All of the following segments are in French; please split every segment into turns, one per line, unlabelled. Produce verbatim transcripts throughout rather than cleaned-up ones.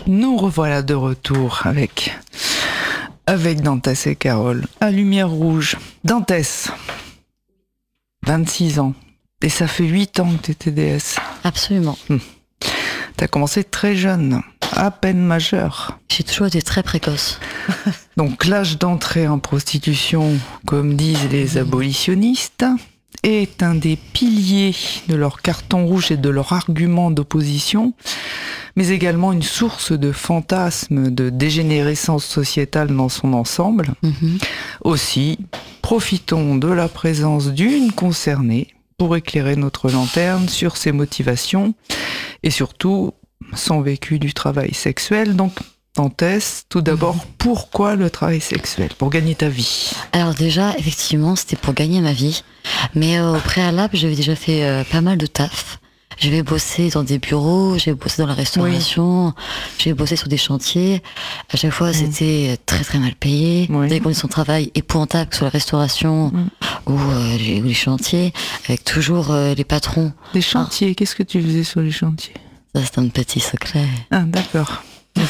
Nous revoilà de retour avec, avec Dantès et Carole à Lumière Rouge. Dantès, vingt-six ans. Et ça fait huit ans que tu es T D S.
Absolument. Hum.
Tu as commencé très jeune, à peine majeur.
J'ai toujours été très précoce.
Donc l'âge d'entrée en prostitution, comme disent les abolitionnistes, est un des piliers de leur carton rouge et de leur argument d'opposition, mais également une source de fantasmes de dégénérescence sociétale dans son ensemble. Mm-hmm. Aussi, profitons de la présence d'une concernée pour éclairer notre lanterne sur ses motivations et surtout son vécu du travail sexuel. Donc, Dantès, tout d'abord, pourquoi le travail sexuel? Pour gagner ta vie?
Alors déjà, effectivement, c'était pour gagner ma vie. Mais euh, au préalable, j'avais déjà fait euh, pas mal de taf. J'avais bossé dans des bureaux, j'ai bossé dans la restauration, oui. J'ai bossé sur des chantiers. À chaque fois, mmh. c'était très très mal payé. Oui. Des conditions de travail épouvantables sur la restauration mmh. ou, euh, les, ou les chantiers, avec toujours euh, les patrons.
Les chantiers, ah. Qu'est-ce que tu faisais sur les chantiers?
Ça, c'est un petit secret.
Ah, d'accord.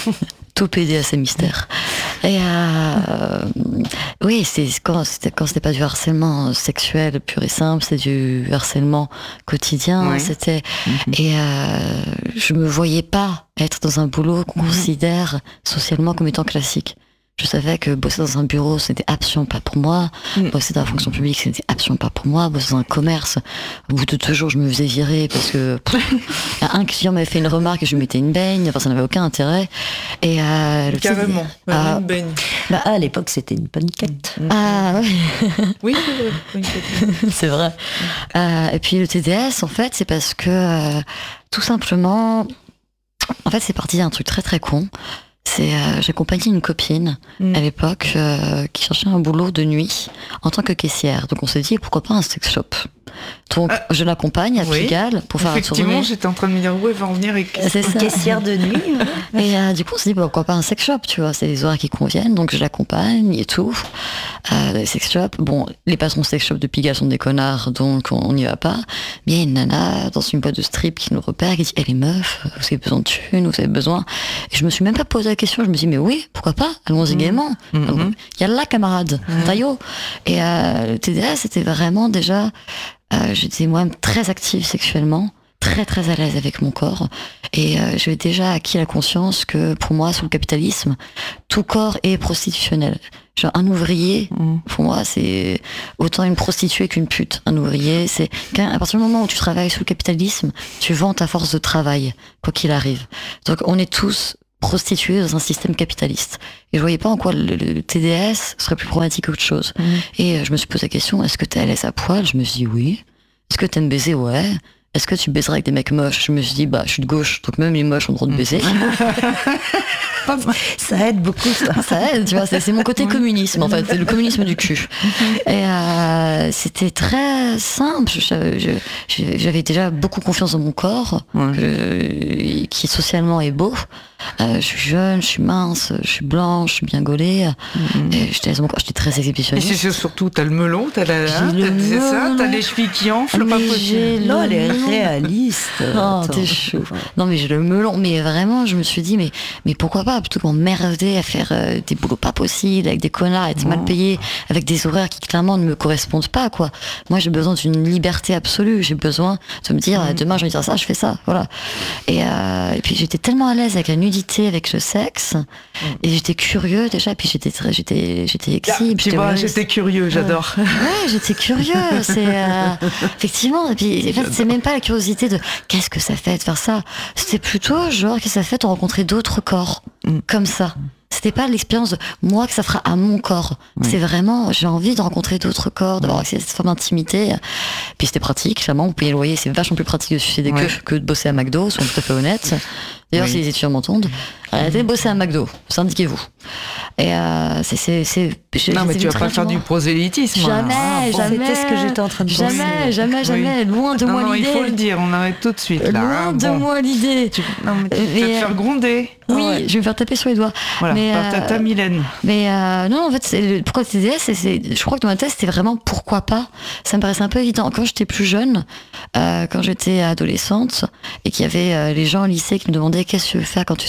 Tout pédé à ces mystères. Et euh, oui, c'est quand c'était quand c'était pas du harcèlement sexuel pur et simple, c'est du harcèlement quotidien. Oui. C'était mm-hmm. et euh, je me voyais pas être dans un boulot qu'on mm-hmm. considère socialement comme étant classique. Je savais que bosser dans un bureau, c'était absolument pas pour moi. Mm. Bosser dans la fonction publique, c'était absolument pas pour moi. Bosser dans un commerce, au bout de deux jours, je me faisais virer parce que pff, un client m'avait fait une remarque et je lui mettais une baigne. Enfin, ça n'avait aucun intérêt. Et euh, le
carrément,
ouais,
euh, une baigne.
Bah, à l'époque, c'était une paniquette.
Mm. Ah oui.
Oui, c'est vrai.
C'est vrai. Euh, et puis le T D S, en fait, c'est parce que euh, tout simplement, en fait, c'est parti d'un truc très très con. C'est, euh, j'accompagnais une copine mmh. à l'époque euh, qui cherchait un boulot de nuit en tant que caissière. Donc on s'est dit pourquoi pas un sex shop. Donc ah, je l'accompagne à oui. Pigalle pour faire un tournée.
Effectivement, j'étais en train de me dire où elle va en venir avec
c'est
une caissière de nuit.
Et euh, du coup on s'est dit pourquoi pas un sex shop, tu vois, c'est les horaires qui conviennent. Donc je l'accompagne et tout. Euh, les sex shops, bon, les patrons sex shop de Pigalle sont des connards, donc on n'y va pas. Mais il y a une nana dans une boîte de strip qui nous repère, qui dit "Eh les meufs, vous avez besoin de thunes, vous avez besoin." Et je me suis même pas posé la question, je me dis mais oui, pourquoi pas, allons-y mmh. gaiement. Il mmh. y a là camarade, mmh. taillot. Et euh, le T D S c'était vraiment déjà, euh, j'étais moi-même très active sexuellement, très très à l'aise avec mon corps, et euh, j'avais déjà acquis la conscience que pour moi sous le capitalisme, tout corps est prostitutionnel. Genre un ouvrier, mmh. pour moi, c'est autant une prostituée qu'une pute. Un ouvrier, c'est à partir du moment où tu travailles sous le capitalisme, tu vends ta force de travail, quoi qu'il arrive. Donc on est tous prostitués dans un système capitaliste. Et je voyais pas en quoi le, le T D S serait plus problématique qu'autre chose. Mmh. Et je me suis posé la question, est-ce que t'es à l'aise à poil? Je me suis dit oui. Est-ce que t'aimes baiser? Ouais. Est-ce que tu baiserais avec des mecs moches? Je me suis dit, bah, je suis de gauche, donc même les moches ont le droit de baiser.
Ça aide beaucoup, ça.
Ça aide, tu vois, c'est, c'est mon côté communisme, en fait, c'est le communisme du cul. Et euh, c'était très simple. Je, je, j'avais déjà beaucoup confiance dans mon corps, ouais. je, qui socialement est beau. Euh, je suis jeune, je suis mince, je suis blanche, je suis bien gaulée. Mm-hmm. Et j'étais, j'étais très exhibitionniste.
Et c'est surtout, t'as le melon, t'as la, hein, t'as, c'est ça, t'as les chevilles qui enflent, pas possible.
Non, elle est réaliste.
Oh, t'es chou. Non, mais j'ai le melon. Mais vraiment, je me suis dit, mais, mais pourquoi pas, plutôt qu'on m'emmerder à faire euh, des boulots pas possibles, avec des connards, être oh. mal payés, avec des horaires qui clairement ne me correspondent pas, quoi. Moi, j'ai besoin d'une liberté absolue. J'ai besoin de me dire, mm. demain, je vais dire ça, je fais ça, voilà. Et, euh, et puis, j'étais tellement à l'aise avec la nudité, avec le sexe, mm. et j'étais curieux déjà, et puis j'étais très, j'étais, j'étais exhibe.
Tu vois, j'étais curieux, j'adore.
Ouais, ouais j'étais curieux. C'est euh, effectivement. Et puis, en fait, c'est même pas la curiosité de qu'est-ce que ça fait de faire ça. C'était plutôt genre qu'est-ce que ça fait de rencontrer d'autres corps mm. comme ça. C'était pas l'expérience de moi que ça fera à mon corps. Oui. C'est vraiment, j'ai envie de rencontrer d'autres corps, d'avoir accès à cette forme d'intimité. Puis c'était pratique, clairement, vous payez le loyer, c'est vachement plus pratique de sucer des ouais. queues que de bosser à McDo, soyons tout à fait honnêtes. D'ailleurs, oui. si les étudiants m'entendent, arrêtez de bosser à McDo, syndiquez-vous. Et euh, c'est, c'est, c'est,
je, non, mais tu vas pas faire du prosélytisme.
Jamais,
ah, bon,
jamais.
C'était ce que j'étais en train de penser.
Jamais, jamais, jamais. Oui. Loin de
non,
moi
non,
l'idée.
Il faut le dire, on arrête tout de suite là.
Loin
hein,
de
bon.
moi l'idée.
Tu, non, mais tu vas te faire gronder.
Oui,
ouais.
je vais me faire taper sur les doigts.
Voilà,
mais,
par ta, ta Mylène.
Mais euh, non, en fait, c'est, pourquoi le T D S, c'est, c'est, je crois que dans ma tête, c'était vraiment pourquoi pas. Ça me paraissait un peu évident. Quand j'étais plus jeune, euh, quand j'étais adolescente, et qu'il y avait euh, les gens au lycée qui me demandaient qu'est-ce que tu veux faire quand tu seras plus grand.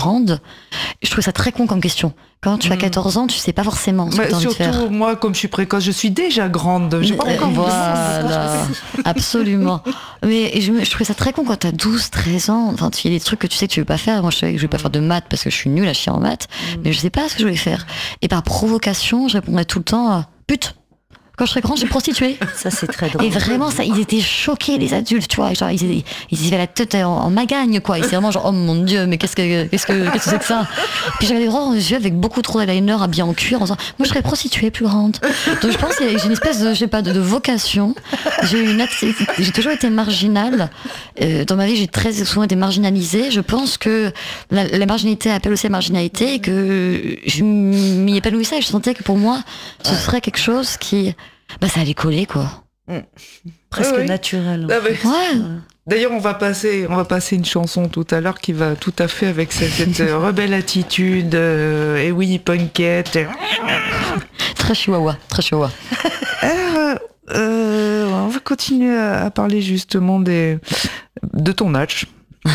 grande. Je trouve ça très con comme question. Quand tu as quatorze ans, tu sais pas forcément ce
Bah,
que tu as envie de faire.
surtout, moi, comme je suis précoce, je suis déjà grande. J'ai pas
Euh,
encore
Voilà, absolument. Mais je, me- je trouvais ça très con quand t'as douze, treize ans. Enfin, il y a des trucs que tu sais que tu veux pas faire. Moi, je savais que je vais pas faire de maths parce que je suis nulle à chier en maths. Mais je sais pas ce que je voulais faire. Et par provocation, je répondais tout le temps euh, pute. Quand je serai grande, je vais me prostituer.
Ça, c'est très drôle.
Et vraiment, ça, ils étaient choqués, les adultes, tu vois. Genre, ils, étaient- ils avaient la tête en, en magagne, quoi. Ils étaient vraiment genre, oh mon Dieu, mais qu'est-ce que, qu'est-ce que, qu'est-ce que c'est que ça? Puis j'avais des grands yeux avec beaucoup trop d'eyeliner habillés en cuir en disant, moi, je serais prostituée plus grande. Donc, je pense que j'ai une espèce de, je sais pas, de, de vocation. J'ai une, atti- j'ai toujours été marginale. Euh, dans ma vie, j'ai très souvent été marginalisée. Je pense que la, la marginalité appelle aussi la marginalité et que je m'y épanouissais. Je sentais que pour moi, ce serait quelque chose qui, bah, ça allait coller, quoi.
Presque
Oui, oui.
naturel.
Ah, mais-
Ouais.
D'ailleurs, on va passer, on va passer une chanson tout à l'heure qui va tout à fait avec cette, cette euh, rebelle attitude. euh, et oui, punkette.
Très chihuahua, très chihuahua.
Euh, euh, on va continuer à, à parler justement des, de ton âge.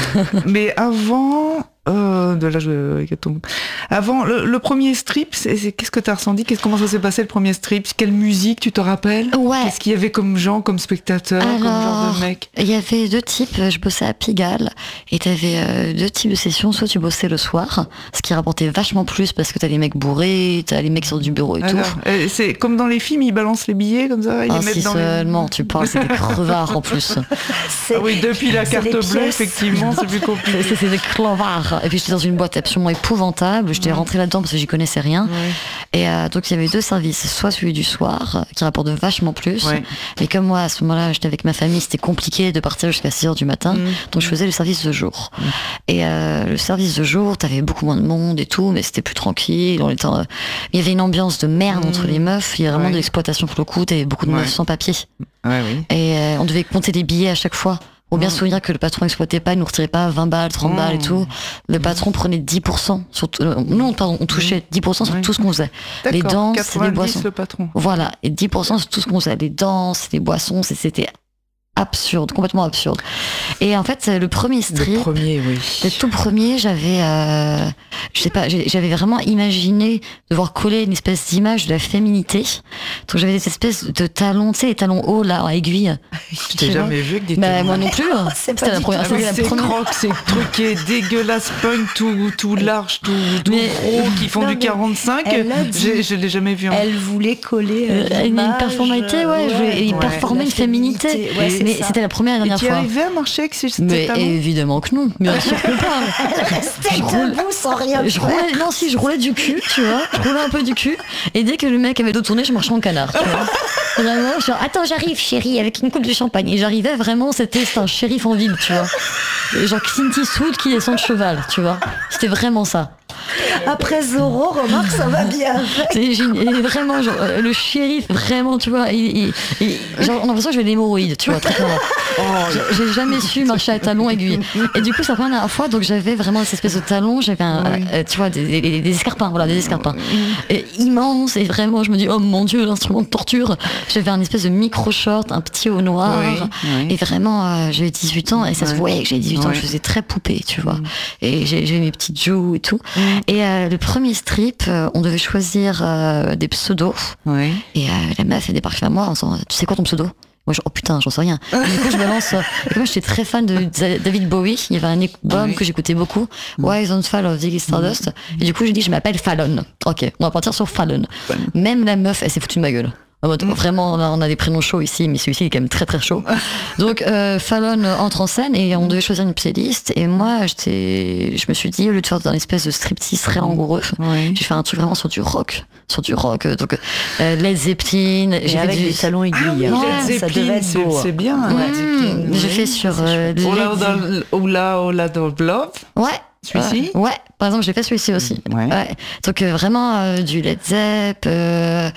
Mais avant, euh, de l'âge de Gatom- avant le, le premier strip, c'est, c'est- qu'est-ce que t'as ressenti? Qu'est-ce, comment ça s'est passé le premier strip? Quelle musique, tu te rappelles?
Ouais.
Qu'est-ce qu'il y avait comme gens, comme spectateurs, comme genre
Alors,
de mec?
il y avait deux types. Je bossais à Pigalle et t'avais euh, deux types de sessions. Soit tu bossais le soir, ce qui rapportait vachement plus parce que t'as les mecs bourrés, t'as les mecs sur du bureau et
Alors,
tout.
euh, c'est comme dans les films, ils balancent les billets comme ça, ils
Ah,
les mettent
si
dans
seulement, tu parles, c'est des crevards en plus.
C'est-
les... Ah oui, depuis la
c'est
carte
les
bleue,
pièces.
effectivement, c'est plus compliqué.
C'est c'est des crevards. Et puis j'étais dans une boîte absolument épouvantable. J'étais rentrée là-dedans parce que j'y connaissais rien.
Ouais.
Et euh, donc il y avait deux services, soit celui du soir euh, qui rapporte vachement plus.
Ouais.
Mais comme moi à ce moment-là j'étais avec ma famille, c'était compliqué de partir jusqu'à six heures du matin,
Mm.
donc je faisais le service de jour. Et euh, le service de jour, t'avais beaucoup moins de monde et tout, mais c'était plus tranquille. On était, euh, il y avait une ambiance de merde
Mm.
entre les meufs. Il y a vraiment
Ouais.
de l'exploitation pour le coup. T'avais beaucoup de
Ouais.
meufs sans papier.
Ouais, oui.
Et euh, on devait compter des billets à chaque fois. Faut bien
Mm.
se souvenir que le patron exploitait pas, il nous retirait pas vingt balles, trente
Mm.
balles et tout. Le patron prenait dix pour cent. Sur tout- euh, nous, pardon, on touchait dix pour cent sur
Ouais.
tout ce qu'on faisait. Les
D'accord,
danses, les
quatre-vingt-dix
boissons.
le patron.
Voilà, et dix pour cent sur tout ce qu'on faisait. Les danses, les boissons, c'est- c'était absurde, complètement absurde. Et en fait, le premier
Le
strip,
premier, oui.
le tout premier, j'avais, euh, je sais pas, j'ai- j'avais vraiment imaginé devoir coller une espèce d'image de la féminité. Donc j'avais des espèces de talons, tu sais, les talons hauts là, en aiguille.
Je t'ai
Tu vois.
jamais vu avec des
Bah,
talons.
moi non plus. hein.
C'est pas
C'était la
du
première,
Ah, mais
c'était la
ces
première.
crocs, ces trucs qui est dégueulasse, punk, tout, tout large, tout, tout
Mais-
gros, qui font
Non,
du
mais
quarante-cinq.
elle a dit-
J'ai- Je l'ai jamais vu. en-
Elle voulait coller euh,
Euh, une
l'image,
performalité, ouais, je voulais- il
ouais.
performait
la
une féminité.
Ouais, c'est
mais
ça.
c'était la première et
Et
dernière
tu
fois.
arrivais à marcher avec ces ces
Mais
talons?
évidemment que non. Bien sûr que pas.
Rester
Je roule-
debout sans rien
Je
faire.
roulais, non, si, je roulais du cul, tu vois. Je roulais un peu du cul. Et dès que le mec avait dos tourné, je marchais en canard, tu vois. Vraiment, genre, attends, j'arrive, chérie, avec une coupe de champagne. Et j'arrivais vraiment, c'était c'était un shérif en ville, tu vois. Et genre Clint Eastwood qui descend de cheval, tu vois. C'était vraiment ça.
Après Zorro, remarque, ça va bien.
C'est génial. Et vraiment, genre, euh, le shérif, vraiment, tu vois, il, il- il- genre, on a l'impression que j'ai l'hémorroïde, tu vois, très clairement. J'ai- J'ai jamais su marcher à talons aiguilles. Et du coup, c'est la première fois, donc j'avais vraiment cette espèce de talon, j'avais un,
Oui.
euh, tu vois, des, des, des escarpins, voilà, des escarpins. Et immenses, et vraiment, je me dis, oh mon dieu, l'instrument de torture. J'avais un espèce de micro-short, un petit haut noir.
Oui, oui.
Et vraiment, euh, j'avais dix-huit ans, et ça se
Ouais.
voyait que j'avais dix-huit ans,
Ouais.
je faisais très poupée, tu vois. Et j'ai- j'avais mes petites joues et tout. Et euh, le premier strip, euh, on devait choisir euh, des pseudos.
Oui.
Et euh, la meuf, elle débarque vers moi en disant, tu sais quoi ton pseudo? Moi, je, oh putain, j'en sais rien. Et du coup, je balance. euh, et comme j'étais très fan de Z- David Bowie, il y avait un album
Oui.
que j'écoutais beaucoup, Why Don't Fall of Ziggy Stardust. Et du coup, j'ai dit, je m'appelle Fallon. Ok, on va partir sur Fallon. Même la meuf, elle s'est foutue de ma gueule. En mode, Vraiment, on a, on a des prénoms chauds ici, mais celui-ci il est quand même très très chaud. Donc, euh, Fallon entre en scène et on devait choisir une playlist. Et moi, j'étais, je me suis dit, au lieu de faire un espèce de striptease très langoureux,
Oui.
j'ai fait un truc vraiment sur du rock. Sur du rock. euh, Donc, euh, Led Zeppelin.
Et
J'ai fait
avec
du.
des talons aiguilles.
oui,
hein.
Led
ça
Zeppelin,
devait être
c'est-
beau.
c'est bien.
Ouais.
Led Zeppelin,
Mmh, j'ai
oui.
fait sur euh,
Oh là,
Led
oh là, oh là, oh là, dans Love.
Ouais.
Celui-ci
Ouais, ouais, par exemple, j'ai fait celui-ci aussi.
Ouais.
Donc euh, vraiment euh, du Led Zepp, euh,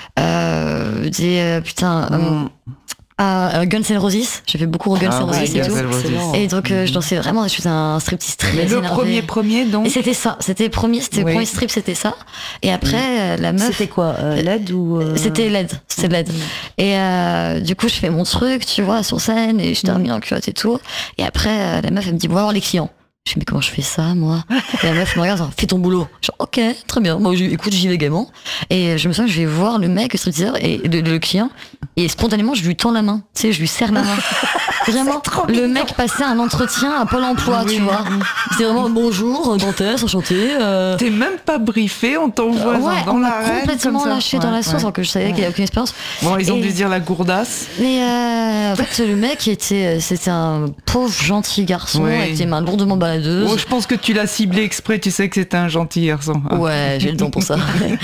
euh, des euh, putain, euh,
Mm.
ah, euh, Guns N' Roses. J'ai fait beaucoup Guns N'
Ah
Roses
ouais,
et
Guns
tout.
N' Roses.
Excellent.
Et donc euh, je dansais vraiment, je faisais un striptease très
Mais le
énervé.
premier premier, donc.
Et c'était ça, c'était le premier, c'était
Oui.
le premier strip, c'était ça. Et après euh, la meuf.
C'était quoi euh, L E D ou euh,
C'était L E D, c'était L E D. Et euh, du coup, je fais mon truc, tu vois, sur scène, et je termine en culotte et tout. Et après, euh, la meuf, elle me dit, bon, on va voir les clients. Je dis, mais comment je fais ça, moi? Et la meuf me regarde, genre, fais ton boulot. Genre, ok, très bien. Moi, je, écoute, j'y vais gaiement. Et je me souviens que je vais voir le mec, le stripteaseur, et le, le client, et spontanément, je lui tends la main. Tu sais, je lui serre la main. Vraiment, le mec passait un entretien à Pôle emploi, oui, tu vois. C'est vraiment, bonjour, dentesse, enchanté. Euh...
T'es même pas briefé, on t'envoie
ouais,
dans
on
la
m'a complètement lâché ouais, dans la sauce, ouais. alors que je savais ouais. qu'il n'y avait aucune expérience.
Bon, ils ont
et...
dû dire la gourdasse.
Mais euh, en fait, le mec, était, c'était un pauvre, gentil garçon, oui. avec des mains lourdement baladeuses.
Oh, je pense que tu l'as ciblé exprès, tu sais que c'était un gentil garçon. Ah.
Ouais, j'ai le don pour ça.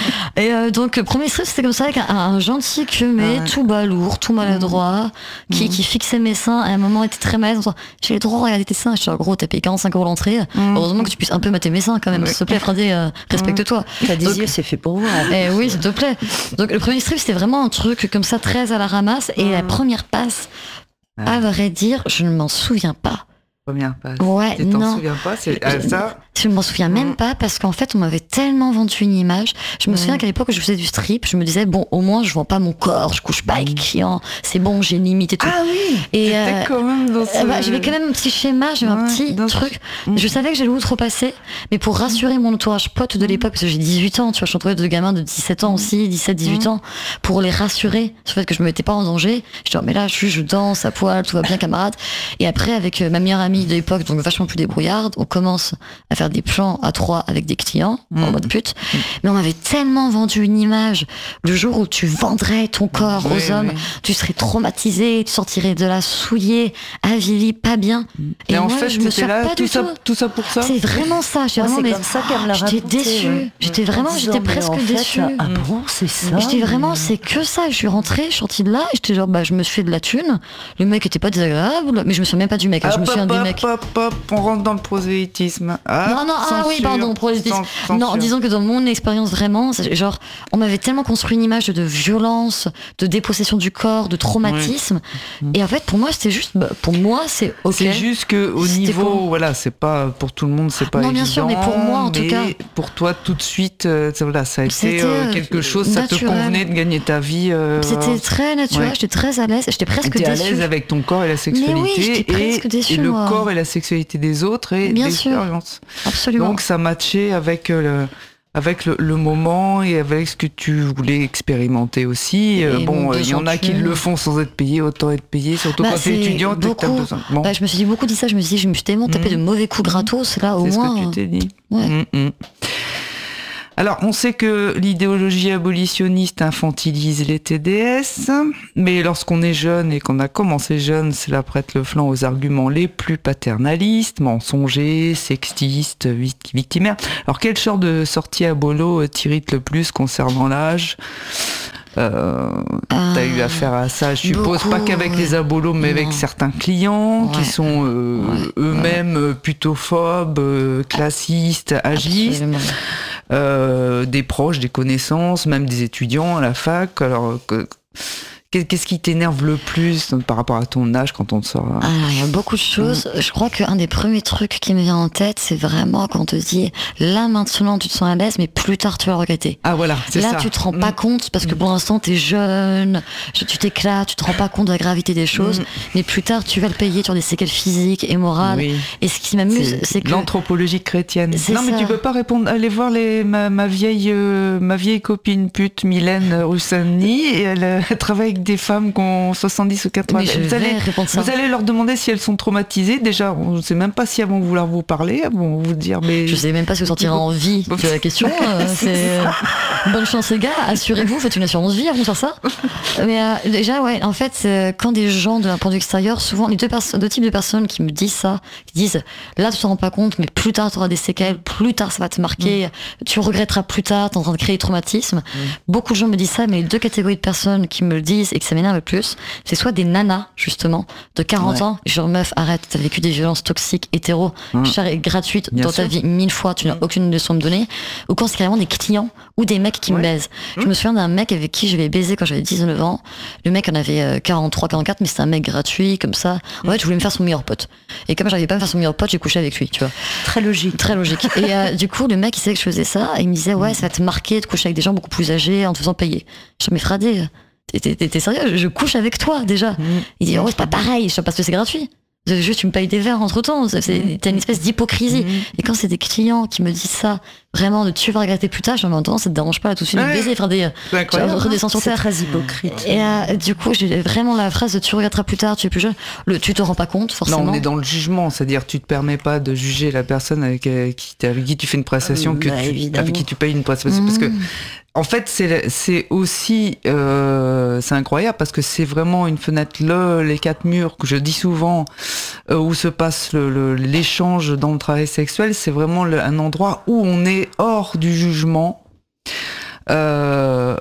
Et euh, donc, premier strip, c'était comme ça, avec un, un gentil que mais ah ouais. tout balourd, tout maladroit, mmh. qui, qui fixait mes seins, à un moment était très mal. J'ai le droit de regarder tes seins. Je suis en gros, t'as payé quarante-cinq euros l'entrée. Mmh. Heureusement que tu puisses un peu mater mes seins quand même. Ouais. S'il te plaît, Fradé, euh, respecte-toi.
T'as des yeux, c'est fait pour vous. Hein.
Eh oui, s'il te plaît. Donc, le premier strip, c'était vraiment un truc comme ça, très à la ramasse. Et mmh. la première passe, ouais. à vrai dire, je ne m'en souviens pas.
Première passe.
Ouais,
tu t'en
non.
souviens pas, c'est à ça.
Je m'en souviens mmh. même pas parce qu'en fait on m'avait tellement vendu une image. Je me mmh. souviens qu'à l'époque où je faisais du strip, je me disais bon au moins je vends pas mon corps, je couche pas avec client, c'est bon j'ai une limite et tout.
Ah oui. Et euh, quand même dans ce...
euh, bah, j'avais quand même un petit schéma, j'avais ouais, un petit truc. Ce... Je savais que j'allais outrepasser, mais pour rassurer mon entourage pote de l'époque parce que j'ai dix-huit ans, tu vois, je suis entourée de gamins de dix-sept ans aussi, dix-sept dix-huit mmh. ans, pour les rassurer sur le fait que je me mettais pas en danger. Je dis mais là je suis je danse à poil, tout va bien camarade. Et après avec ma meilleure amie de l'époque, donc vachement plus débrouillarde, on commence à faire des plans à trois avec des clients mmh. en mode pute, mmh. mais on m'avait tellement vendu une image. Le jour où tu vendrais ton corps oui, aux hommes, oui. tu serais traumatisé, tu sortirais de la souillée, avili, pas bien.
Mmh. Et, et en moi, fait, je me suis
là,
pas
tout
du
ça,
tout. Tout ça pour ça.
C'est vraiment ça.
Moi,
vraiment,
c'est
mais
comme ça qu'elle me l'a
J'étais
raconté,
déçue.
Ouais.
J'étais vraiment, j'étais presque
fait,
déçue.
Ah bon, c'est ça.
J'étais vraiment, c'est que ça. Je suis rentrée, je suis sortie de là, et j'étais genre, bah, je me suis fait de la thune. Le mec était pas désagréable, mais je me souviens même pas du mec. Je me souviens du mec.
Hop, hop, on rentre dans le prosélytisme.
Ah, non, non, ah oui, pardon, prosélytisme. Non, disons que dans mon expérience vraiment, genre, on m'avait tellement construit une image de violence, de dépossession du corps, de traumatisme. Oui. Et en fait, pour moi, c'était juste, bah, pour moi, c'est ok.
C'est juste que au niveau, pour... voilà, c'est pas pour tout le monde, c'est pas
non,
évident.
bien sûr, mais pour moi, en tout cas,
pour toi, tout de suite, euh, voilà, ça a été euh, quelque chose, naturel. Ça te convenait de gagner ta vie. Euh,
c'était très naturel, ouais. J'étais très à l'aise, j'étais presque déçue.
T'es à l'aise avec ton corps et la sexualité,
mais oui, j'étais presque
et,
déçue,
et le
moi.
corps et la sexualité des autres et
bien
l'expérience.
Sûr. Absolument.
Donc ça matchait avec le, avec le, le moment et avec ce que tu voulais expérimenter aussi. Et bon, il y en a qui le font sans être payés, autant être payés, surtout bah, quand t'es étudiant, t'as besoin. Bon.
Bah, je me suis dit beaucoup dit ça, je me suis dit, je me suis tellement tapé mmh. de mauvais coups gratos, là au
C'est
moins.
C'est ce que tu t'es dit.
Ouais.
Mmh, mmh. Alors, on sait que l'idéologie abolitionniste infantilise les T D S, mais lorsqu'on est jeune et qu'on a commencé jeune, cela prête le flanc aux arguments les plus paternalistes, mensongers, sexistes, victimaires. Alors, quel genre de sortie abolo t'irrite le plus concernant l'âge ? Euh, ah, t'as eu affaire à ça, je suppose, beaucoup, pas qu'avec ouais. les abolos, mais non. avec certains clients ouais. qui sont euh, ouais. eux-mêmes ouais. plutôt phobes, euh, classistes, agistes, euh, des proches, des connaissances, même des étudiants à la fac. Alors, que, qu'est-ce qui t'énerve le plus par rapport à ton âge quand on te sort?
Ah, il y a beaucoup de choses. Mmh. Je crois qu'un des premiers trucs qui me vient en tête, c'est vraiment quand on te dit là maintenant tu te sens à l'aise, mais plus tard tu vas le regretter.
Ah voilà, c'est
là,
ça.
Là tu te rends
mmh.
pas compte parce que pour l'instant t'es jeune, tu t'éclates, tu te rends pas compte de la gravité des choses, mmh. mais plus tard tu vas le payer, tu as des séquelles physiques et morales. Oui. Et ce qui m'amuse, c'est, c'est que
l'anthropologie chrétienne.
C'est
non
ça.
Mais tu peux pas répondre. Allez voir les ma, ma vieille euh, ma vieille copine pute Mylène Roussanny et elle, elle travaille avec des femmes qu'on soixante-dix ou quatre-vingts. Vous allez, vous allez leur demander si elles sont traumatisées. Déjà, on ne sait même pas si elles vont vouloir vous parler, elles vont vous dire. Mais
je sais même pas si vous sortirez en vie de la question. Euh, c'est bonne chance les gars. Assurez-vous, faites une assurance vie avant de faire ça. Mais euh, déjà, ouais, en fait, euh, quand des gens d'un point de vue extérieur, souvent les deux, pers- deux types de personnes qui me disent ça, qui disent là tu te rends pas compte, mais plus tard tu auras des séquelles, plus tard ça va te marquer, mmh. tu regretteras plus tard, t'es en train de créer traumatisme. Mmh. Beaucoup de gens me disent ça, mais les deux catégories de personnes qui me le disent et que ça m'énerve le plus, c'est soit des nanas, justement, de quarante ouais. ans, genre meuf, arrête, t'as vécu des violences toxiques, hétéro, mmh. chère et gratuite Bien dans sûr. Ta vie mille fois, tu n'as mmh. aucune leçon à me donner, ou quand c'est carrément des clients ou des mecs qui ouais. me baisent. Mmh. Je me souviens d'un mec avec qui je vais baiser quand j'avais dix-neuf ans, le mec en avait quarante-trois, quarante-quatre, mais c'était un mec gratuit, comme ça. En mmh. fait, je voulais me faire son meilleur pote. Et comme j'arrivais pas à me faire son meilleur pote, j'ai couché avec lui, tu vois.
Très logique.
Très logique. Et euh, du coup, le mec, il savait que je faisais ça, et il me disait, ouais, ça va te marquer de coucher avec des gens beaucoup plus âgés en te faisant payer. Je dis, mais Fradé, T'es, t'es, t'es sérieux? Je couche avec toi déjà. Mmh. Il dit oh c'est pas pareil, je sais pas parce que c'est gratuit. Juste, tu me payes des verres entre-temps. C'est,
Mmh.
t'as une espèce d'hypocrisie.
Mmh.
Et quand c'est des clients qui me disent ça, vraiment, de tu vas regretter plus tard, je me dis, attends, ça te dérange pas, là, tout de suite, de
Ouais.
baiser, faire des,
C'est incroyable.
redescends sur
C'est
terre.
très hypocrite.
Et euh, du coup, j'ai vraiment la phrase de tu regretteras plus tard, tu es plus jeune. Le tu te rends pas compte, forcément.
Non, on est dans le jugement, c'est-à-dire tu te permets pas de juger la personne avec, euh, qui, avec qui tu fais une prestation,
Euh,
que
bah,
tu,
évidemment.
avec qui tu payes une prestation. Parce que,
Mmh.
en fait, c'est, c'est aussi, euh, c'est incroyable parce que c'est vraiment une fenêtre, le, les quatre murs que je dis souvent, euh, où se passe le, le- l'échange dans le travail sexuel, c'est vraiment le- un endroit où on est hors du jugement. Euh,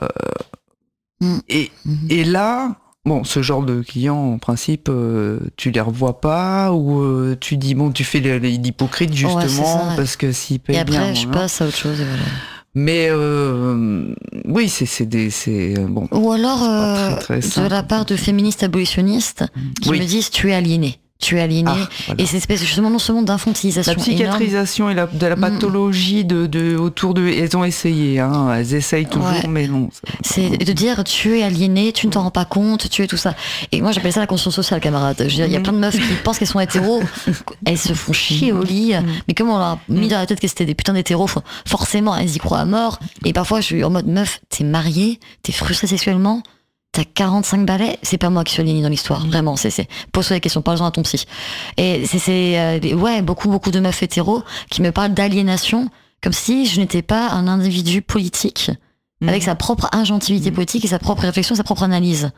Mm.
et,
Mhm.
et là, bon, ce genre de clients, en principe, euh, tu les revois pas, ou euh, tu dis, bon, tu fais les- les- l'hypocrite justement,
Ouais, c'est ça.
parce que s'ils payent
Et après,
bien.
je
voilà.
passe à autre chose. Et voilà.
Mais euh, oui, c'est, c'est des. C'est, euh, bon.
Ou alors,
C'est pas
euh,
très, très
de
simple.
la part de féministes abolitionnistes qui
Oui.
me disent tu es aliéné. Tu es aliéné.
Ah, voilà.
Et c'est espèce justement non seulement d'infantilisation.
La psychiatrisation et la, de la
Mm.
pathologie de, de, autour de. Elles ont essayé, hein, elles essayent toujours,
Ouais.
mais non. ça-
C'est de dire tu es aliéné, tu ne t'en rends pas compte, tu es tout ça. Et moi j'appelle ça la conscience sociale, camarade. Je veux dire, il y a
Mhm.
plein de meufs qui pensent qu'elles sont hétéros, elles se font chier au lit, mais comme on leur a mis dans la tête que c'était des putains d'hétéros, for- forcément elles y croient à mort. Et parfois je suis en mode meuf, t'es mariée, t'es frustrée sexuellement, t'as quarante-cinq balais, c'est pas moi qui suis aliénée dans l'histoire, vraiment. C'est, c'est, pose-toi des questions, parle-en à ton psy. Et c'est, c'est euh, des- ouais, beaucoup, beaucoup de meufs hétéros qui me parlent d'aliénation, comme si je n'étais pas un individu politique avec sa propre ingentivité politique et sa propre réflexion, sa propre analyse.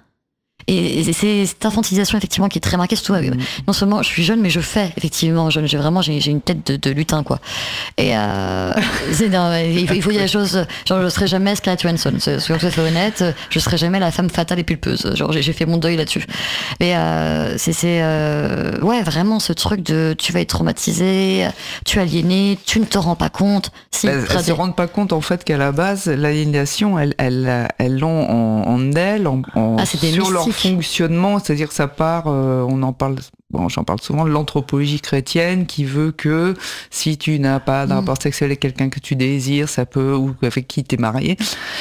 Et c'est c'est cette infantilisation effectivement qui est très marquée. Surtout, euh, non seulement je suis jeune, mais je fais effectivement jeune. J'ai vraiment j'ai, j'ai une tête de, de lutin quoi. Et euh, c'est, non, il, faut, il faut dire les choses. Genre je serai jamais Scarlett Johansson. C'est- Soyons tout à fait honnête. Je serai jamais la femme fatale et pulpeuse. Genre j'ai, j'ai fait mon deuil là-dessus. Mais euh, c'est c'est euh, ouais vraiment ce truc de tu vas être traumatisé, tu es aliéné, tu ne te rends pas compte. Si,
Elles, elles
Fred,
se rendent pas compte en fait qu'à la base, l'aliénation, elles, elles, elles l'ont en, en elles, en, en-
Ah, c'est des
sur leur
mystiques.
fonctionnement, c'est-à-dire que ça part, euh, on en parle, bon, j'en parle souvent, de l'anthropologie chrétienne qui veut que si tu n'as pas de
Mm.
rapport sexuel avec quelqu'un que tu désires, ça peut, ou avec qui tu es marié,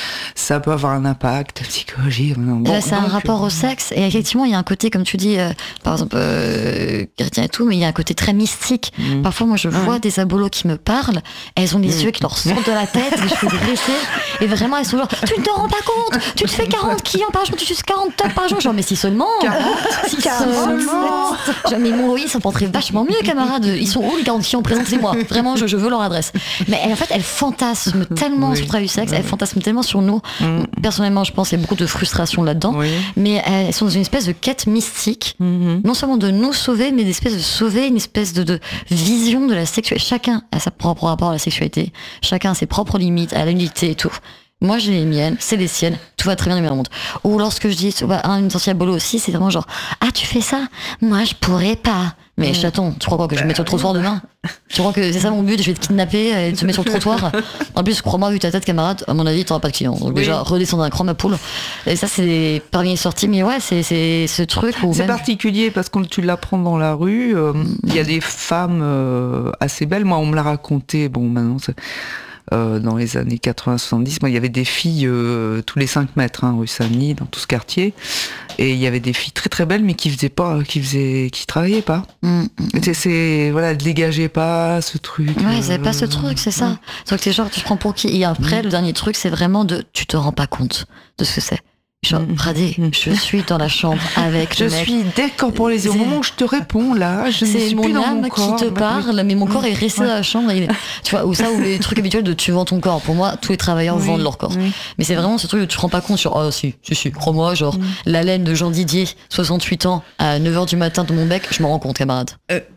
ça peut avoir un impact psychologique. Bon,
Là, c'est un
donc,
rapport au sexe et effectivement il y a un côté comme tu dis euh, par exemple euh, chrétien et tout, mais il y a un côté très mystique.
Mm.
Parfois moi je vois des abolos qui me parlent, elles ont des
Mm.
yeux qui leur sortent de la tête, des cheveux dressés et vraiment elles sont genre tu ne te rends pas compte, tu te fais quarante clients par jour, tu suces quarante tops par jour, genre mais si seulement si seulement genre, mais mon loyer ça porterait vachement mieux camarades, ils sont où les quarante clients, présentez-moi, vraiment je, je veux leur adresse. Mais en fait elles fantasment tellement
Oui.
sur le travail du sexe, elles fantasment tellement sur nous.
Mm.
Personnellement je pense qu'il y a beaucoup de frustration là-dedans.
Oui.
Mais elles sont dans une espèce de quête mystique,
Mhm.
non seulement de nous sauver, mais d'espèce de sauver une espèce de, de vision de la sexualité. Chacun a sa propre rapport à la sexualité, chacun a ses propres limites, à la nudité et tout. Moi j'ai les miennes, c'est les siennes, tout va très bien dans le monde. Ou lorsque je dis, bah, un, une sorcière bolo aussi, c'est vraiment genre, ah tu fais ça, moi je pourrais pas. Mais chaton, tu crois quoi, que je me mets sur le trottoir demain? Tu crois que c'est ça mon but, je vais te kidnapper et te mettre sur le trottoir? En plus, crois-moi, vu ta tête, camarade, à mon avis, t'auras pas de clients. Donc
Oui.
déjà, redescendre d'un cran, ma poule. Et ça, c'est parmi les sorties. Mais ouais, c'est, c'est ce truc où
C'est
même...
particulier parce que tu l'apprends dans la rue. euh, Il y a des femmes euh, assez belles. Moi, on me l'a raconté. Bon, maintenant, c'est- euh, dans les années quatre-vingts soixante-dix, moi, il y avait des filles euh, tous les cinq mètres, hein, rue Saint-Denis, dans tout ce quartier. Et il y avait des filles très très belles, mais qui faisaient pas, qui faisaient, qui travaillaient pas.
Mm, mm.
C'est, c'est voilà, elles dégageaient pas ce truc.
Ouais, c'est
euh,
pas ce truc, c'est ça. Donc t'es genre, tu te prends pour qui? Et après, le dernier truc, c'est vraiment de, tu te rends pas compte de ce que c'est. Genre,
Mm.
Bradé,
Mm.
je suis dans la chambre avec
Je
le mec.
suis décorporalisée. Au
C'est-
moment où je te réponds, là, je ne
C'est
suis
mon
plus dans
âme
mon corps.
qui te parle, mais mon corps est resté
Ouais.
dans la chambre. Et, tu vois, ou ça, ou les trucs habituels de tu vends ton corps. Pour moi, tous les travailleurs
Oui,
vendent leur corps.
oui.
Mais c'est vraiment ce truc où tu te rends pas compte sur, oh si, si, si, crois-moi, genre,
Mm.
la laine de Jean Didier, soixante-huit ans, à neuf heures du matin dans mon bec, je m'en rends compte, camarade.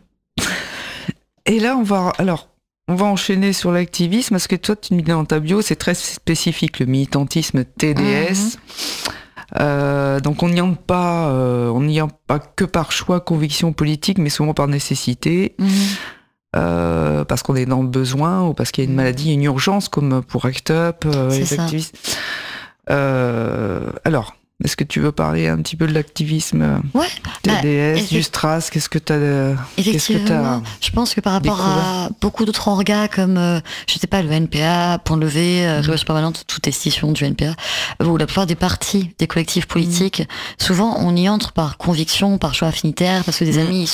Et là, on va, alors, on va enchaîner sur l'activisme parce que toi, tu me dis dans ta bio, c'est très spécifique, le militantisme T D S. Euh, donc, on n'y entre pas, euh, on n'y entre pas que par choix, conviction politique, mais souvent par nécessité, euh, parce qu'on est dans le besoin ou parce qu'il y a une maladie, une urgence, comme pour ACT UP, euh,
C'est
les
ça.
activistes. Euh, alors. Est-ce que tu veux parler un petit peu de l'activisme
Ouais,
T D S,
bah,
du Stras? Qu'est-ce que tu as Qu'est-ce que
effectivement,
t'as
je pense que par rapport à
découvert
beaucoup d'autres orgas comme, euh, je sais pas, le N P A, Point Levé, euh, Révolution Permanente, toutes les scissions du N P A, ou la plupart des partis, des collectifs politiques, souvent on y entre par conviction, par choix affinitaire, parce que des amis, ils sont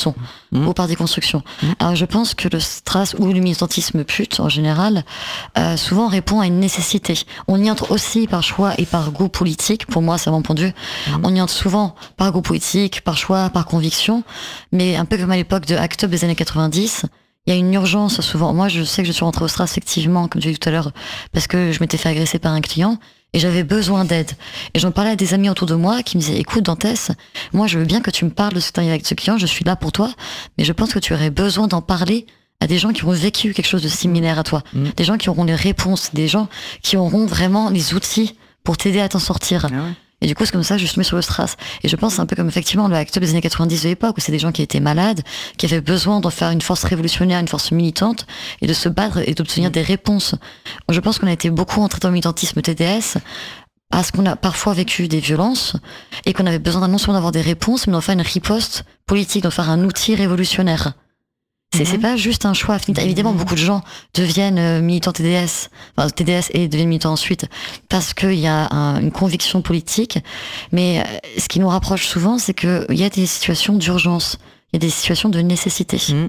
mmh. ou par déconstruction. Mmh. Alors je pense que le strass ou le militantisme pute en général, euh, souvent répond à une nécessité. On y entre aussi par choix et par goût politique. Pour moi, c'est mon point de vue. Mmh. On y entre souvent par goût politique, par choix, par conviction, mais un peu comme à l'époque de Act Up des années quatre-vingt-dix. Il y a une urgence souvent. Moi, je sais que je suis rentrée au strass effectivement, comme j'ai dit tout à l'heure, parce que je m'étais fait agresser par un client. Et j'avais besoin d'aide. Et j'en parlais à des amis autour de moi qui me disaient, écoute, Dantès, moi je veux bien que tu me parles de ce que tu as avec ce client, je suis là pour toi, mais je pense que tu aurais besoin d'en parler à des gens qui ont vécu quelque chose de similaire à toi. Mmh. Des gens qui auront les réponses, des gens qui auront vraiment les outils pour t'aider à t'en sortir. Ah ouais. Et du coup, c'est comme ça que je suis tombée sur le strass. Et je pense un peu comme effectivement le Act Up des années quatre-vingt-dix de l'époque, où c'est des gens qui étaient malades, qui avaient besoin d'en faire une force révolutionnaire, une force militante, et de se battre et d'obtenir des réponses. Je pense qu'on a été beaucoup entré dans le militantisme T D S, parce qu'on a parfois vécu des violences, et qu'on avait besoin non seulement d'avoir des réponses, mais d'en faire une riposte politique, d'en faire un outil révolutionnaire. C'est, mm-hmm. c'est pas juste un choix. Évidemment, beaucoup de gens deviennent euh, militants T D S, enfin T D S et deviennent militants ensuite, parce qu'il y a un, une conviction politique. Mais euh, ce qui nous rapproche souvent, c'est qu'il y a des situations d'urgence, il y a des situations de nécessité. Mm.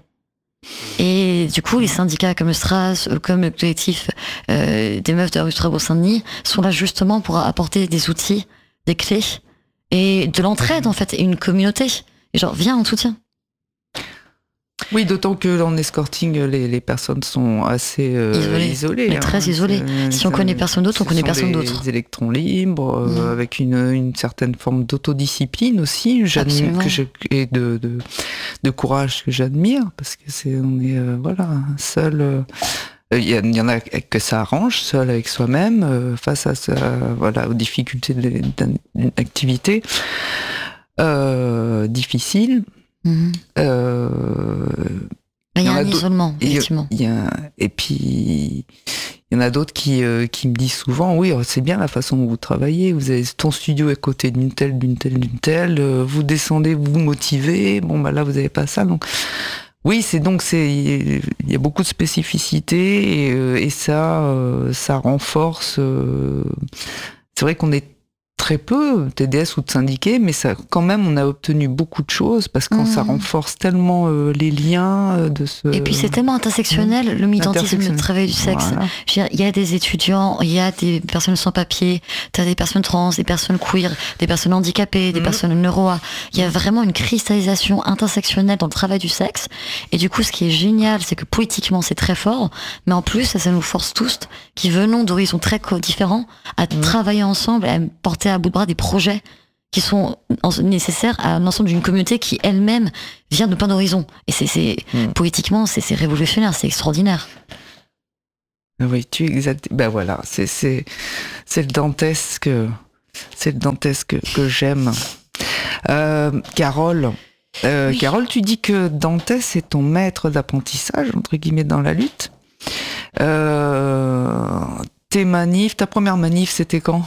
Et du coup, les syndicats comme le Strass, comme le collectif euh, des meufs de la rue Strasbourg-Saint-Denis sont là justement pour apporter des outils, des clés et de l'entraide en fait, et une communauté. Et genre, viens, on te soutient.
Oui, d'autant que en escorting, les, les personnes sont assez euh, isolées. isolées
mais
hein.
très isolées. Euh, si on connaît personne d'autre, on connaît personne d'autre.
Des électrons libres, euh, mmh. avec une, une certaine forme d'autodiscipline aussi, j'admire, que je, et de, de, de courage que j'admire, parce que c'est, on est euh, voilà, seul. Euh, Il y, y en a que ça arrange, seul avec soi-même, euh, face à ça, voilà, aux difficultés d'une activité euh, difficile. Mmh. Euh,
il y a un isolement, effectivement.
Il y a, et puis, il y en a d'autres qui, euh, qui me disent souvent, oui, c'est bien la façon dont vous travaillez, vous avez ton studio à côté d'une telle, d'une telle, d'une telle, euh, vous descendez, vous vous motivez, bon, bah là, vous n'avez pas ça, donc... Oui, c'est donc, c'est, il y a beaucoup de spécificités, et, euh, et ça, euh, ça renforce... Euh, c'est vrai qu'on est très peu T D S ou de syndiqués, mais ça, quand même, on a obtenu beaucoup de choses parce que mmh. ça renforce tellement euh, les liens euh, de ce...
Et puis c'est tellement intersectionnel, mmh. le militantisme, le travail du sexe. Voilà. Je veux dire, il y a des étudiants, il y a des personnes sans papier, t'as des personnes trans, des personnes queer, des personnes handicapées, des mmh. personnes neuro. Il y a vraiment une cristallisation intersectionnelle dans le travail du sexe. Et du coup, ce qui est génial, c'est que politiquement, c'est très fort, mais en plus, ça, ça nous force tous, qui venons d'horizons très différents, à mmh. travailler ensemble, à porter à bout de bras des projets qui sont nécessaires à l'ensemble d'une communauté qui elle-même vient de plein d'horizons. Et c'est, c'est mmh. poétiquement, c'est, c'est révolutionnaire, c'est extraordinaire.
Oui, tu exact. Ben voilà, c'est c'est c'est le dantesque, c'est le dantesque que j'aime. Euh, Carole, euh, oui. Carole, tu dis que Dantès est ton maître d'apprentissage entre guillemets dans la lutte. Euh, tes manifs, ta première manif, c'était quand?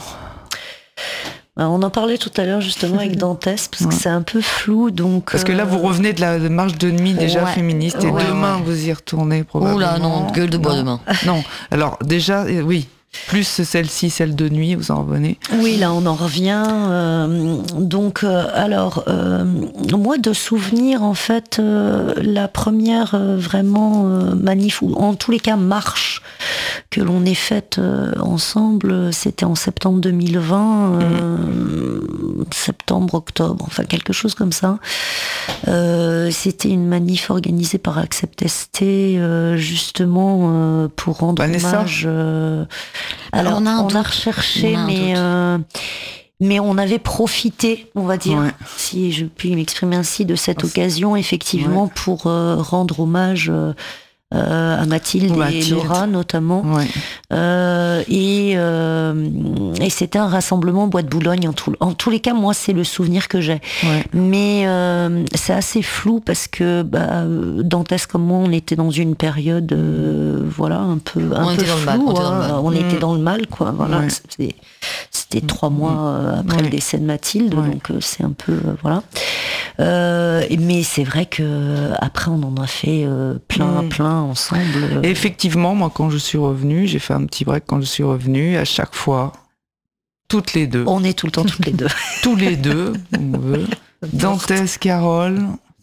On en parlait tout à l'heure justement avec Dantès, parce ouais. que c'est un peu flou. Donc,
parce que là, vous revenez de la marche de nuit déjà ouais. féministe, et ouais, demain, ouais. vous y retournez probablement.
Oula, non, gueule de bois
non.
demain.
Non, alors déjà, oui, plus celle-ci, celle de nuit, vous en revenez.
Oui, là, on en revient. Euh, donc, euh, alors, euh, moi, de souvenir, en fait, euh, la première euh, vraiment euh, manif, ou en tous les cas marche, que l'on ait faite euh, ensemble, c'était en septembre deux mille vingt, euh, mmh. septembre, octobre, enfin quelque chose comme ça. Euh, c'était une manif organisée par Accept S T, euh, justement euh, pour rendre
Vanessa.
hommage. Euh, alors, on a, on a recherché, on a mais euh, mais on avait profité, on va dire, ouais. si je puis m'exprimer ainsi, de cette oh, occasion, effectivement, ouais. pour euh, rendre hommage. Euh, Euh, à Mathilde, Mathilde et Laura notamment, ouais. euh, et, euh, et c'était un rassemblement Bois de Boulogne en, tout, en tous les cas. Moi, c'est le souvenir que j'ai, ouais. mais euh, c'est assez flou parce que bah, Dantès comme moi, on était dans une période, euh, voilà, un peu, un
on
peu
était
flou.
Dans le mal, on,
hein,
était, dans
on
mmh.
était dans le mal, quoi. Voilà, ouais. c'était, c'était mmh. trois mois euh, après mmh. le décès de Mathilde, ouais. donc euh, c'est un peu, euh, voilà. Euh, mais c'est vrai que après, on en a fait euh, plein, mmh. plein ensemble.
Et effectivement, moi, quand je suis revenue, j'ai fait un petit break quand je suis revenue, à chaque fois, toutes les deux.
On est tout le temps toutes les deux.
Tous les deux, on veut. Dantès, Carole,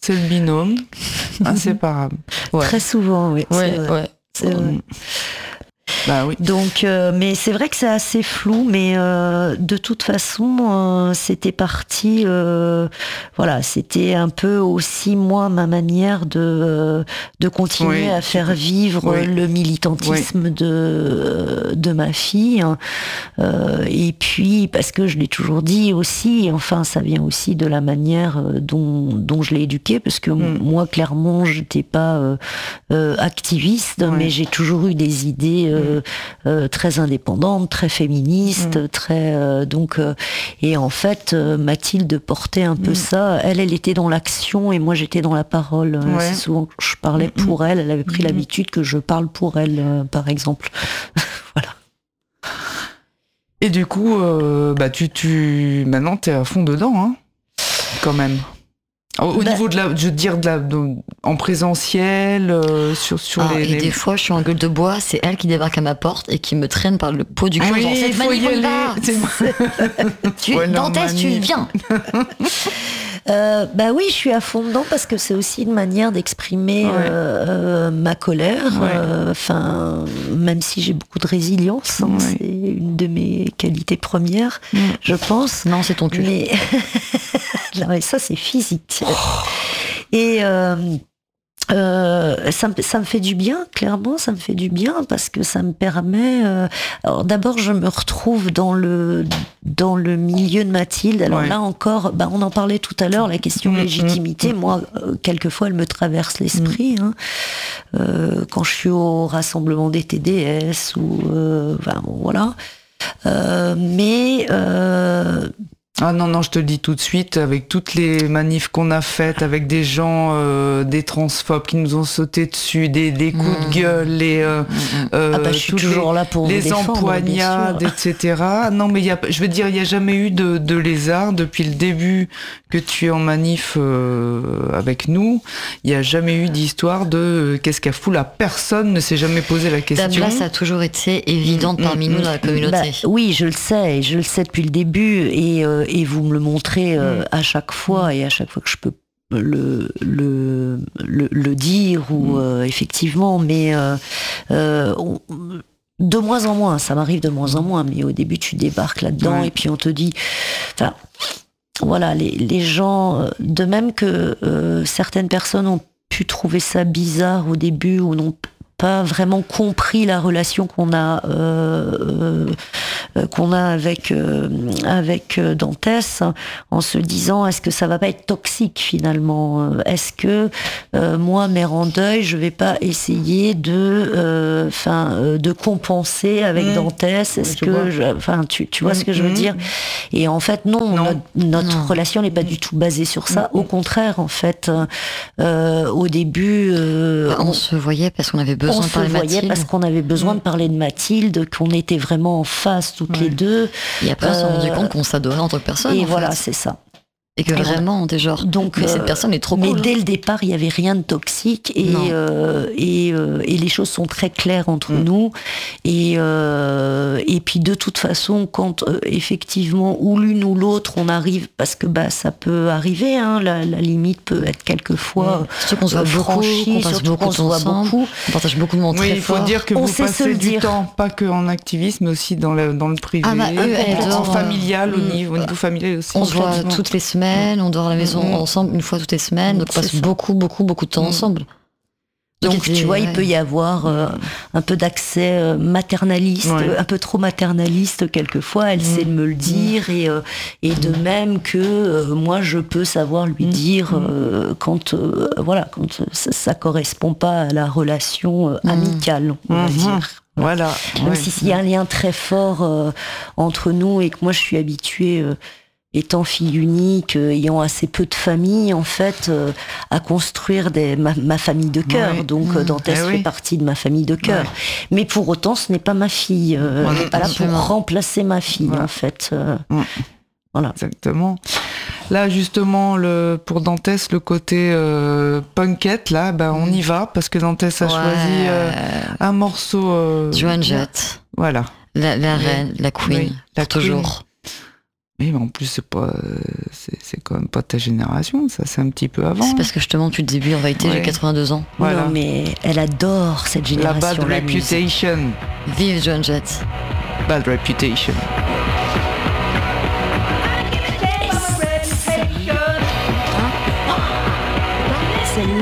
C'est le binôme, inséparable.
Ouais. Très souvent, oui.
Ouais,
c'est vrai.
Ouais.
C'est vrai.
Bah oui.
Donc, euh, mais c'est vrai que c'est assez flou, mais euh, de toute façon, euh, c'était parti. Euh, voilà, c'était un peu aussi moi ma manière de euh, de continuer oui, à faire vivre oui. le militantisme oui. de de ma fille. Euh, et puis parce que je l'ai toujours dit aussi. Enfin, ça vient aussi de la manière dont dont je l'ai éduquée, parce que mm. moi, clairement, j'étais pas euh, euh, activiste, oui. mais j'ai toujours eu des idées. Euh, Euh, euh, très indépendante, très féministe, mmh. très euh, donc euh, et en fait euh, Mathilde portait un peu mmh. ça. Elle, elle était dans l'action et moi j'étais dans la parole. Ouais. C'est souvent que je parlais mmh. pour elle. Elle avait pris mmh. l'habitude que je parle pour elle, euh, par exemple. Voilà.
Et du coup, euh, bah tu tu maintenant t'es à fond dedans, hein, quand même. Au bah, niveau de la, je veux dire, de la, de, en présentiel, euh, sur, sur
ah,
les,
et
les...
des fois, je suis en gueule de bois, c'est elle qui débarque à ma porte et qui me traîne par le pot du cul.
Oui, il faut y aller.
Tu es Dantès, tu viens.
Euh, bah oui, je suis à fond dedans parce que c'est aussi une manière d'exprimer ouais. euh, euh, ma colère. Enfin, ouais. euh, même si j'ai beaucoup de résilience, hein, ouais. c'est une de mes qualités premières, mm. je pense.
Non, c'est ton cul.
Mais non, mais ça, c'est physique. Oh. Et euh, Euh, ça, me, ça me fait du bien, clairement, ça me fait du bien parce que ça me permet. Euh, alors d'abord, je me retrouve dans le dans le milieu de Mathilde. Alors ouais. là encore, bah, on en parlait tout à l'heure, la question de mmh, légitimité. Mmh. Moi, euh, quelquefois, elle me traverse l'esprit. Mmh. Hein. Euh, quand je suis au rassemblement des T D S ou euh, enfin, bon, voilà. Euh, mais euh,
Ah non, non, je te le dis tout de suite, avec toutes les manifs qu'on a faites, avec des gens, euh, des transphobes qui nous ont sauté dessus, des, des coups mmh. de gueule, les, euh, mmh. euh,
ah bah, je suis toujours
les,
là pour
les
vous défendre,
empoignades, et cetera. Non, mais il y a, je veux dire, il n'y a jamais eu de, de lézard depuis le début que tu es en manif euh, avec nous. Il n'y a jamais eu d'histoire de euh, qu'est-ce qu'a foutu la personne ne s'est jamais posé la question.
Ta place a toujours été évidente mmh. parmi mmh. nous dans la communauté.
Bah, oui, je le sais, je le sais depuis le début, et euh, et vous me le montrez euh, mmh. à chaque fois, et à chaque fois que je peux le le le, le dire ou mmh. euh, effectivement, mais euh, euh, on, de moins en moins, ça m'arrive de moins en moins, mais au début tu débarques là-dedans ouais. et puis on te dit, enfin voilà, les les gens, de même que euh, certaines personnes ont pu trouver ça bizarre au début ou n'ont pas vraiment compris la relation qu'on a euh, euh, qu'on a avec euh, avec Dantès, en se disant est-ce que ça va pas être toxique finalement, est-ce que euh, moi mère en deuil je vais pas essayer de enfin euh, de compenser avec mmh. Dantès, est-ce que enfin tu tu vois mmh. ce que je veux mmh. dire, et en fait non, non. notre, notre non. relation n'est pas du tout basée sur ça, mmh. au contraire en fait euh, au début euh,
on, on se voyait parce qu'on avait besoin
on
de parler
se voyait
Mathilde.
Parce qu'on avait besoin
mmh.
de parler de Mathilde, qu'on était vraiment en face toutes ouais. les deux.
Et après, on s'est rendu compte qu'on s'adorait en tant que personne.
Et
en
voilà,
fait.
c'est ça.
Et que et vraiment, t'es genre, donc, mais euh, cette personne est trop
mais
cool.
Mais dès le départ, il n'y avait rien de toxique, et, euh, et, euh, et les choses sont très claires entre mmh. nous. Et, euh, et puis de toute façon, quand euh, effectivement, ou l'une ou l'autre, on arrive, parce que bah, ça peut arriver, hein, la, la limite peut être quelquefois mmh.
surtout qu'on se voit franchie, beaucoup, qu'on passe beaucoup de temps ensemble, beaucoup. On partage beaucoup de moments
oui,
très
forts.
forts.
Il faut dire que
on
vous passez du
dire.
temps, pas que en activisme, mais aussi dans le, dans le privé,
ah bah, eux, elles
en familial,
mmh.
au, niveau, au niveau familial aussi.
On se voit toutes les semaines. On dort à la maison mmh. ensemble une fois toutes les semaines, donc on passe ça. beaucoup, beaucoup, beaucoup de temps mmh. ensemble.
Donc, donc tu vois, ouais. il peut y avoir euh, un peu d'accès euh, maternaliste, ouais. un peu trop maternaliste quelquefois. Elle mmh. sait me le dire, et, euh, et de même que euh, moi, je peux savoir lui mmh. dire euh, quand, euh, voilà, quand ça, ça correspond pas à la relation euh, amicale, on va
mmh.
dire.
Voilà.
Même
ouais.
si s'il y a un lien très fort euh, entre nous, et que moi, je suis habituée. Euh, étant fille unique, euh, ayant assez peu de famille, en fait, euh, à construire des, ma, ma famille de cœur. Ouais. Donc, mmh. Dantès eh oui. fait partie de ma famille de cœur. Ouais. Mais pour autant, ce n'est pas ma fille. Euh, ouais, elle n'est pas là pour remplacer ma fille, ouais. en fait. Euh, ouais. Voilà.
Exactement. Là, justement, le, pour Dantès, le côté euh, punkette, là, bah, on y va, parce que Dantès a ouais. choisi euh, un morceau... Euh,
Joan Jett.
Voilà.
La, la reine, la queen, oui, la toujours.
Queen. Oui, mais en plus, c'est pas, c'est, c'est quand même pas ta génération, ça, c'est un petit peu avant.
C'est parce que justement, tu te dis, oui, en vérité, ouais. J'ai quatre-vingt-deux ans.
Voilà. Non, mais elle adore cette génération.
La bad
la
reputation.
Vive Joan Jett.
Bad reputation.